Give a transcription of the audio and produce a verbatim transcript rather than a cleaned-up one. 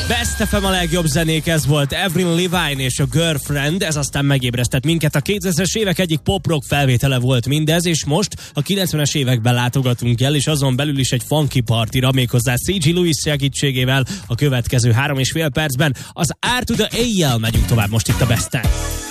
Best ef em a legjobb zenék, ez volt Avril Lavigne és a Girlfriend, ez aztán megébresztett minket. A kétezres évek egyik pop-rock felvétele volt mindez, és most a kilencvenes években látogatunk el, és azon belül is egy funky partira, méghozzá cé gé Lewis segítségével a következő három és fél percben. Az R to the A-jel megyünk tovább most itt a Besten.